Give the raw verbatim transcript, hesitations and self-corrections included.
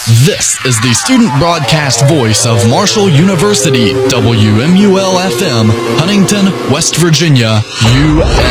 This is the student broadcast voice of Marshall University, W M U L F M, Huntington, West Virginia, U S